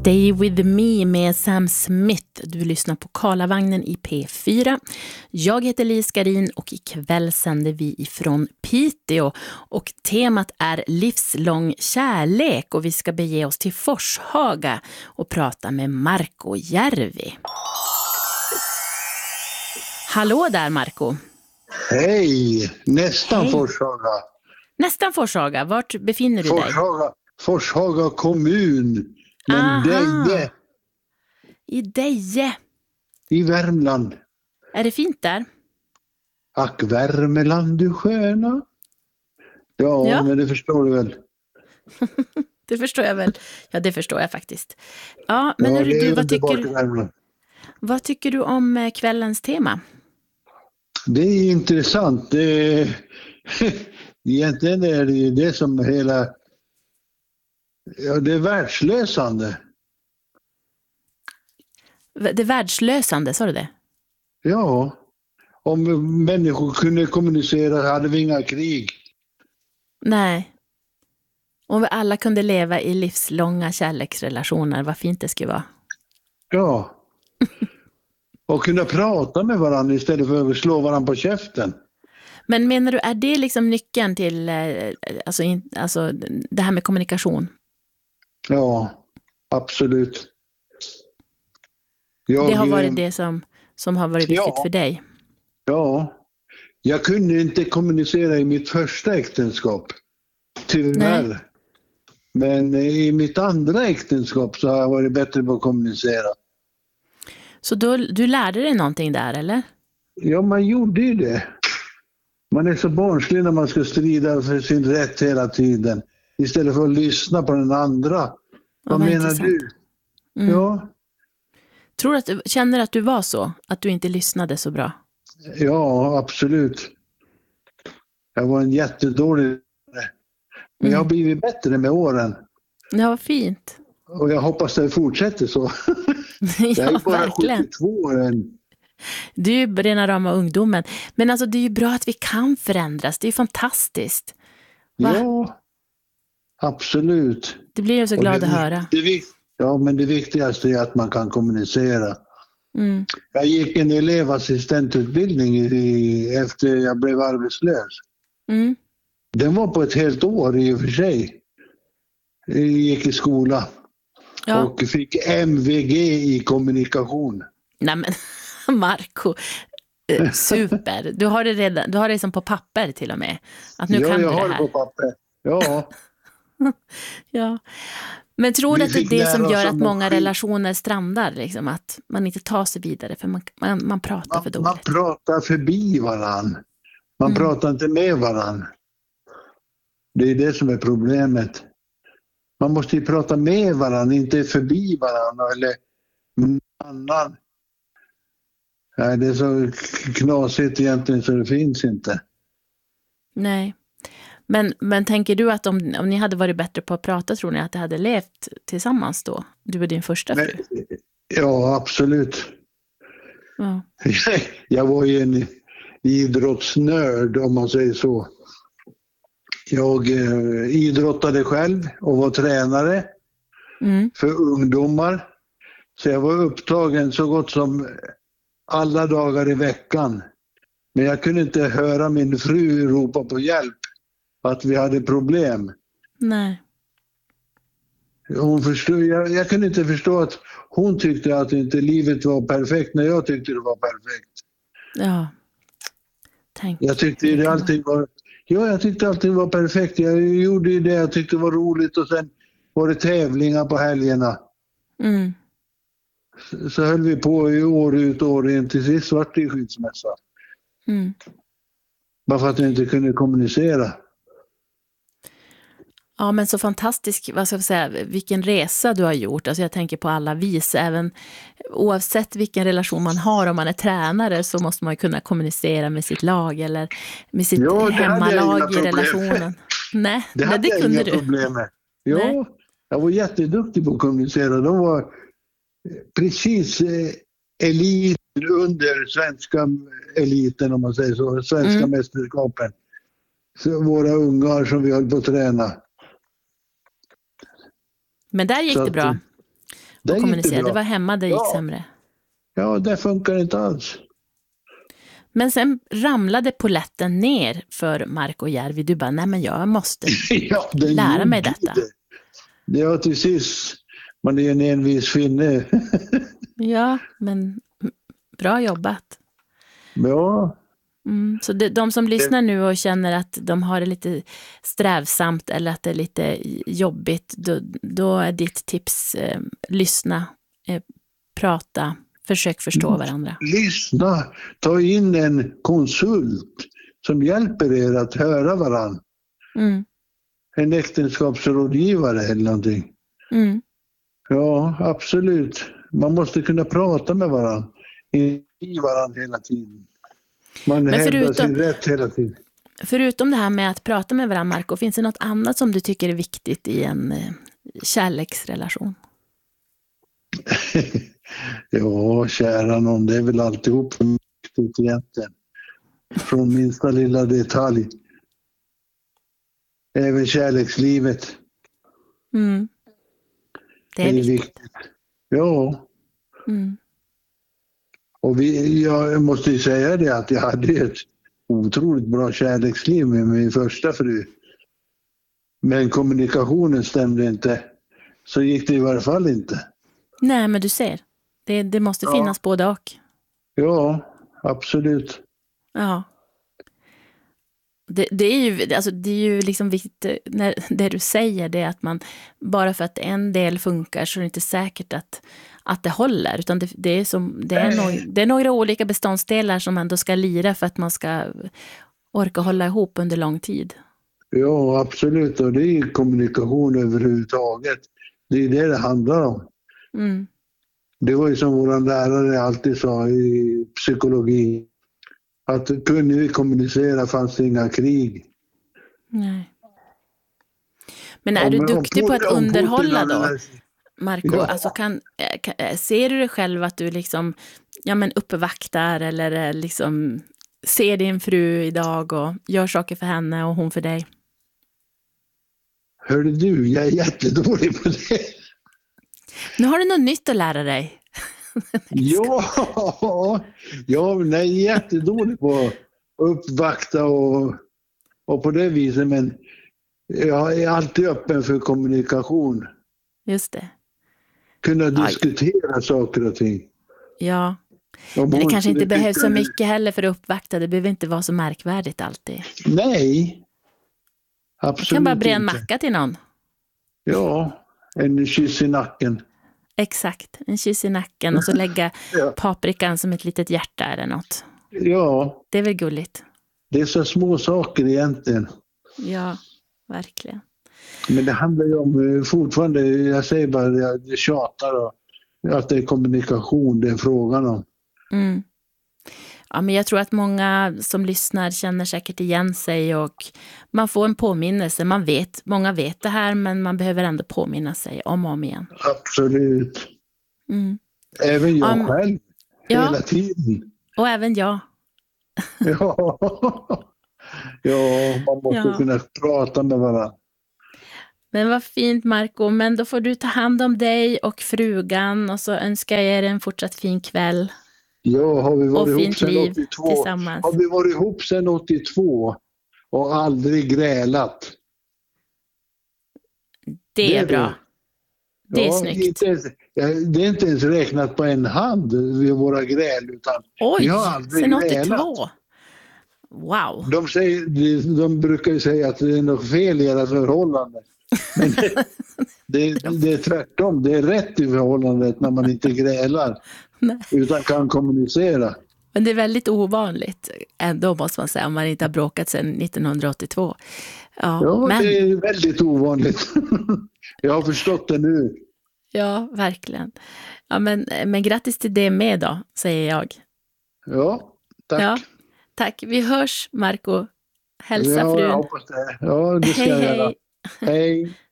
Stay with me med Sam Smith. Du lyssnar på Karlavagnen i P4. Jag heter Lis Garin och ikväll sänder vi ifrån Piteå. Och temat är livslång kärlek och vi ska bege oss till Forshaga och prata med Marco Järvi. Hallå där Marco. Hej, nästan Hej. Forshaga. Nästan Forshaga, vart befinner du dig? Forshaga kommun, men Deje I Deje. i Värmland. Är det fint där? Ack Värmeland du sköna. Ja, men det förstår du väl. Det förstår jag väl. Ja, det förstår jag faktiskt. Ja, men Ja, du, vad vad tycker du om kvällens tema? Det är intressant. Egentligen är det ju det som hela... Ja, det är världslösande. Det världslösande, sa du det? Ja, om människor kunde kommunicera hade vi inga krig. Nej. Om vi alla kunde leva i livslånga kärleksrelationer, vad fint det skulle vara. Ja. Och kunna prata med varandra istället för att slå varandra på käften. Men menar du, är det liksom nyckeln till alltså det här med kommunikation? Ja, absolut. Det har varit det som har varit viktigt för dig? Ja. Jag kunde inte kommunicera i mitt första äktenskap. Tyvärr. Nej. Men i mitt andra äktenskap så har jag varit bättre på att kommunicera. Så du lärde dig någonting där, eller? Ja, man gjorde ju det. Man är så barnslig när man ska strida för sin rätt hela tiden. Istället för att lyssna på den andra. Vad menar intressant. du? Mm. Ja. Känner att du var så? Att du inte lyssnade så bra? Ja, absolut. Jag var en jättedålig. Men jag har blivit bättre med åren. Ja, vad fint. Och jag hoppas det fortsätter så. Jag är bara verkligen. 72 år än. Du är ju rena rama ungdomen. Men alltså det är ju bra att vi kan förändras. Det är ju fantastiskt. Va? Ja, absolut. Det blir jag så glad att höra. Ja, men det viktigaste är att man kan kommunicera. Mm. Jag gick en elevassistentutbildning efter jag blev arbetslös. Mm. Den var på ett helt år i och för sig. Jag gick i skola. Ja. Och fick MVG i kommunikation. Nej men, Marco, super. Du har det redan, du har det som på papper till och med. Att nu kan jag du har det det här. på papper. Ja. Ja. Men tror du att det är det som gör att många skit. relationer strandar? Liksom, att man inte tar sig vidare för man pratar för dåligt? Man pratar förbi varann. Man pratar inte med varann. Det är det som är problemet. Man måste ju prata med varann, inte förbi varann eller med annan. Nej, det är så knasigt egentligen så det finns inte. Nej. Men tänker du att om ni hade varit bättre på att prata, tror ni att det hade levt tillsammans då? Du och din första fru? Ja, absolut. Ja. Jag var ju en idrottsnörd om man säger så. Jag idrottade själv och var tränare för ungdomar. Så jag var upptagen så gott som alla dagar i veckan. Men jag kunde inte höra min fru ropa på hjälp att vi hade problem. Nej. Hon förstod, jag kunde inte förstå att hon tyckte att inte livet var perfekt när jag tyckte det var perfekt. Ja. Jag tyckte allting var perfekt. Jag gjorde ju det jag tyckte var roligt och sen var det tävlingar på helgerna. Mm. Så höll vi på i år ut och år in till sist vart det skilsmässa. Mm. Bara för att jag inte kunde kommunicera. Ja, men så fantastisk, vad ska jag säga, vilken resa du har gjort. Alltså jag tänker på alla vis, även oavsett vilken relation man har, om man är tränare så måste man ju kunna kommunicera med sitt lag eller med sitt hemmalag i relationen. Nej, det kunde du. Ja, jag var jätteduktig på att kommunicera. De var precis elit under svenska eliten om man säger så, svenska mästerskapen. Så våra ungar som vi höll på att träna. Men där gick det bra. Det och kommunicera. gick bra. Det var hemma det gick sämre. Ja, det funkar inte alls. Men sen ramlade poletten ner för Marco Järvi. Du bara, nej men jag måste lära mig detta. Ja, till sist. Man är en envis finne. Ja, men bra jobbat. Ja. Så de som lyssnar nu och känner att de har det lite strävsamt eller att det är lite jobbigt, då är ditt tips lyssna, prata, försök förstå varandra. Lyssna, ta in en konsult som hjälper er att höra varandra. En äktenskapsrådgivare eller någonting. Ja, absolut. Man måste kunna prata med varandra. I varandra hela tiden. Man hävdar sin rätt hela tiden. Förutom det här med att prata med varandra, Marco, finns det något annat som du tycker är viktigt i en kärleksrelation? Ja, kära någon, det är väl alltihop viktigt egentligen. Från minsta lilla detalj. Även kärlekslivet. Det är viktigt. Ja. Och jag måste ju säga det att jag hade ett otroligt bra kärleksliv med min första fru. Men kommunikationen stämde inte. Så gick det i varje fall inte. Nej, men du ser. Det måste finnas både och. Ja, absolut. Ja. Det är ju liksom viktigt när det du säger, det är att man bara för att en del funkar så är det inte säkert att det håller, utan det är några olika beståndsdelar som ändå ska lira för att man ska orka hålla ihop under lång tid. Ja, absolut, och det är kommunikation överhuvudtaget. Det är det handlar om. Det var ju som vår lärare alltid sa i psykologi, att kunde vi kommunicera fanns det inga krig. Nej. Men är du duktig på att underhålla då, Marco? Ja. Alltså ser du dig själv att du liksom uppvaktar eller liksom ser din fru idag och gör saker för henne och hon för dig? Hörde du, jag är jättedålig på det. Nu har du något nytt att lära dig. Ja, jag är jättedålig på att uppvakta och på det viset, men jag är alltid öppen för kommunikation. Just det. Kunna diskutera saker och ting. Ja, men det kanske inte behövs så mycket heller för att uppvakta. Det behöver inte vara så märkvärdigt alltid. Nej, absolut. Du kan bara bre en macka till någon. Ja, en kyss i nacken. Exakt, en kyss i nacken och så lägga paprikan som ett litet hjärta eller något. Ja. Det är väl gulligt. Det är så små saker egentligen. Ja, verkligen. Men det handlar ju om fortfarande, jag säger bara, jag tjatar och att det är kommunikation det är frågan om. Ja, men jag tror att många som lyssnar känner säkert igen sig och man får en påminnelse. Många vet det här, men man behöver ändå påminna sig om och om igen. Absolut. Även jag själv, hela tiden. Och även jag. Ja, man måste kunna prata med varandra. Men vad fint, Marco. Men då får du ta hand om dig och frugan och så önskar jag er en fortsatt fin kväll. Ja, har vi varit och ihop fint sedan liv 82. Tillsammans. Har vi varit ihop sedan 82 och aldrig grälat. Det är bra. Det är snyggt. Det är inte ens räknat på en hand vid våra gräl, utan vi har aldrig sedan 82. grälat. Wow. De brukar ju säga att det är något fel i era förhållande. Men det är tvärtom. Det är rätt i förhållandet när man inte grälar. Nej. Utan kan kommunicera. Men det är väldigt ovanligt ändå, måste man säga, om man inte har bråkat sedan 1982. Men det är väldigt ovanligt. Jag har förstått det nu. Ja, verkligen. Ja, men grattis till det med då, säger jag. Ja, tack. Ja, tack. Vi hörs, Marco. Hälsa frun. Jag hoppas det. Ja, det ska jag göra. Hej.